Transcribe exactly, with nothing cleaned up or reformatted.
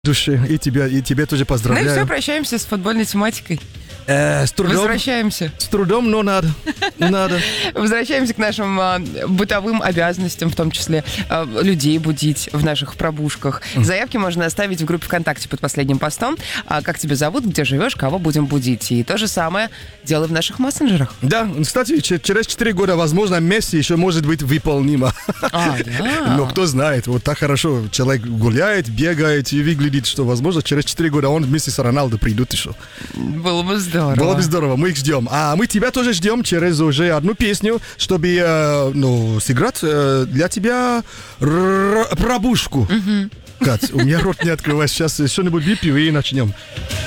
Души, и тебя, и тебе тоже Ну и поздравляю. все, прощаемся с футбольной тематикой. Э, с трудом, Возвращаемся. с трудом, но надо, надо. Возвращаемся к нашим а, бытовым обязанностям, в том числе а, людей будить в наших пробужках. Заявки можно оставить в группе ВКонтакте под последним постом. А, как тебя зовут, где живешь, кого будем будить. И то же самое делай в наших мессенджерах. Да, кстати, ч- через четыре года, возможно, Месси еще может быть выполнимо. А, да. Но кто знает, вот так хорошо человек гуляет, бегает и выглядит, что, возможно, через четыре года он вместе с Роналдо придут еще. Было бы здорово. Было бы здорово, мы их ждем. А мы тебя тоже ждем через уже одну песню, чтобы э, ну, сыграть э, для тебя р- пробужку. Кать, у меня рот не открывается. Сейчас что-нибудь выпью и начнем.